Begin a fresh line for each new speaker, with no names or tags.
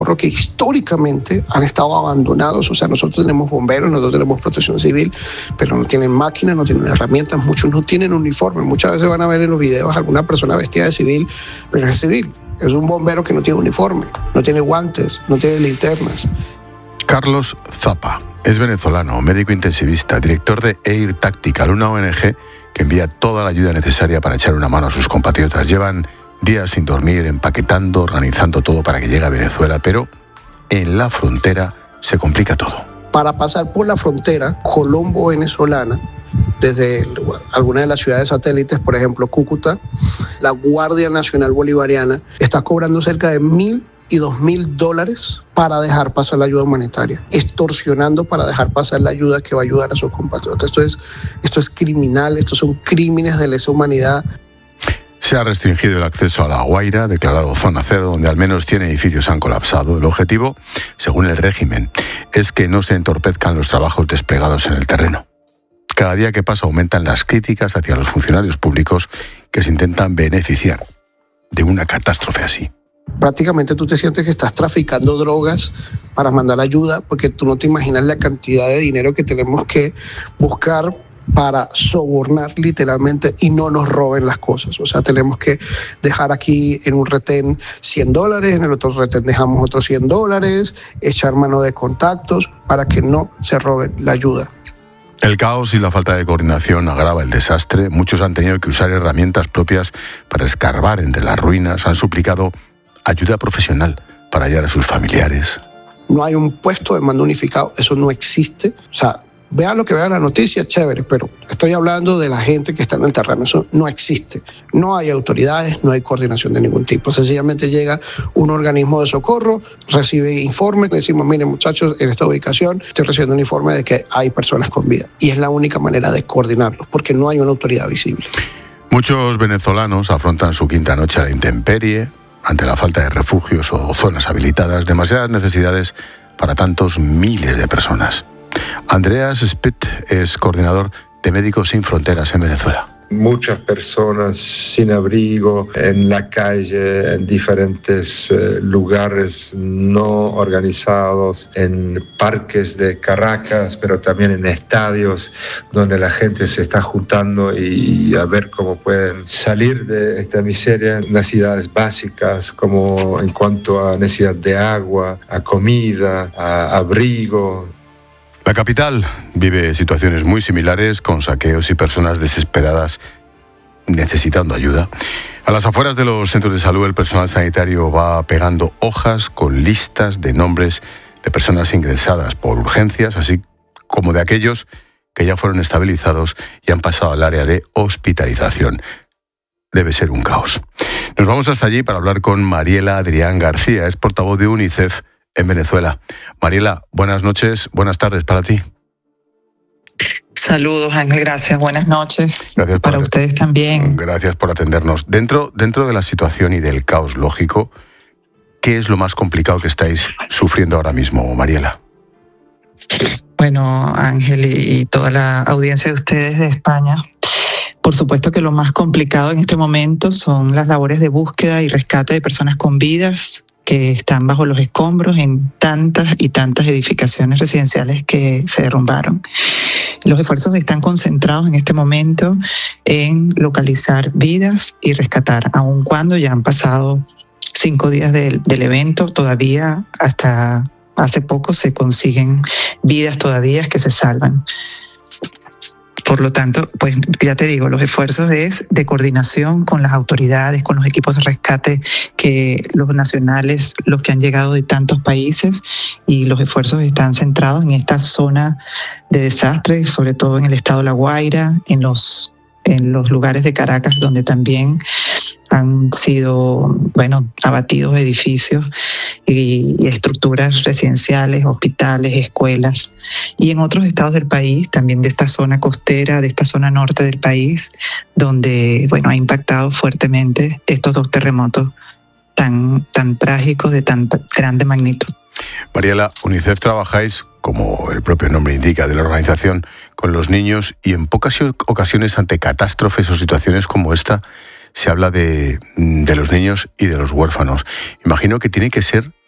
socorro que históricamente han estado abandonados. O sea, nosotros tenemos bomberos, nosotros tenemos protección civil, pero no tienen máquinas, no tienen herramientas, muchos no tienen uniforme. Muchas veces van a ver en los videos alguna persona vestida de civil, pero es civil. Es un bombero que no tiene uniforme, no tiene guantes, no tiene linternas.
Carlos Zapa es venezolano, médico intensivista, director de Air Tactical, una ONG que envía toda la ayuda necesaria para echar una mano a sus compatriotas. Llevan días sin dormir, empaquetando, organizando todo para que llegue a Venezuela, pero en la frontera se complica todo.
Para pasar por la frontera colombo-venezolana, desde algunas de las ciudades satélites, por ejemplo Cúcuta, la Guardia Nacional Bolivariana está cobrando cerca de $1,000 y $2,000 para dejar pasar la ayuda humanitaria, extorsionando para dejar pasar la ayuda que va a ayudar a sus compatriotas. Esto es criminal, estos son crímenes de lesa humanidad.
Se ha restringido el acceso a La Guaira, declarado zona cero, donde al menos 100 edificios han colapsado. El objetivo, según el régimen, es que no se entorpezcan los trabajos desplegados en el terreno. Cada día que pasa aumentan las críticas hacia los funcionarios públicos que se intentan beneficiar de una catástrofe así.
Prácticamente tú te sientes que estás traficando drogas para mandar ayuda, porque tú no te imaginas la cantidad de dinero que tenemos que buscar para sobornar literalmente y no nos roben las cosas. O sea, tenemos que dejar aquí en un retén $100, en el otro retén dejamos otros $100, echar mano de contactos para que no se roben la ayuda.
El caos y la falta de coordinación agrava el desastre. Muchos han tenido que usar herramientas propias para escarbar entre las ruinas. Han suplicado ayuda profesional para hallar a sus familiares.
No hay un puesto de mando unificado, eso no existe. O sea, vean lo que vean la noticia, chévere, pero estoy hablando de la gente que está en el terreno, eso no existe. No hay autoridades, no hay coordinación de ningún tipo. Sencillamente llega un organismo de socorro, recibe informes, le decimos, miren muchachos, en esta ubicación estoy recibiendo un informe de que hay personas con vida. Y es la única manera de coordinarlos, porque no hay una autoridad visible.
Muchos venezolanos afrontan su quinta noche a la intemperie, ante la falta de refugios o zonas habilitadas, demasiadas necesidades para tantos miles de personas. Andreas Spitt es coordinador de Médicos Sin Fronteras en Venezuela.
Muchas personas sin abrigo, en la calle, en diferentes lugares no organizados, en parques de Caracas, pero también en estadios donde la gente se está juntando y a ver cómo pueden salir de esta miseria. Necesidades básicas como en cuanto a necesidad de agua, a comida, a abrigo.
La capital vive situaciones muy similares, con saqueos y personas desesperadas necesitando ayuda. A las afueras de los centros de salud, el personal sanitario va pegando hojas con listas de nombres de personas ingresadas por urgencias, así como de aquellos que ya fueron estabilizados y han pasado al área de hospitalización. Debe ser un caos. Nos vamos hasta allí para hablar con Mariela Adrián García, es portavoz de UNICEF en Venezuela. Mariela, buenas noches, buenas tardes para ti.
Saludos, Ángel, gracias, buenas noches. Gracias para ustedes también.
Gracias por atendernos. Dentro de la situación y del caos lógico, ¿qué es lo más complicado que estáis sufriendo ahora mismo, Mariela?
Bueno, Ángel y toda la audiencia de ustedes de España, por supuesto que lo más complicado en este momento son las labores de búsqueda y rescate de personas con vidas que están bajo los escombros en tantas y tantas edificaciones residenciales que se derrumbaron. Los esfuerzos están concentrados en este momento en localizar vidas y rescatar, aun cuando ya han pasado 5 días del evento, todavía hasta hace poco se consiguen vidas todavía que se salvan. Por lo tanto, pues ya te digo, los esfuerzos es de coordinación con las autoridades, con los equipos de rescate, que los nacionales, los que han llegado de tantos países, y los esfuerzos están centrados en esta zona de desastre, sobre todo en el estado de La Guaira, en los lugares de Caracas donde también han sido, abatidos edificios y estructuras residenciales, hospitales, escuelas, y en otros estados del país, también de esta zona costera, de esta zona norte del país, donde, ha impactado fuertemente estos 2 terremotos tan trágicos de tan grande magnitud.
Mariela, UNICEF trabajáis, como el propio nombre indica, de la organización con los niños, y en pocas ocasiones ante catástrofes o situaciones como esta se habla de los niños y de los huérfanos. Imagino que tiene que ser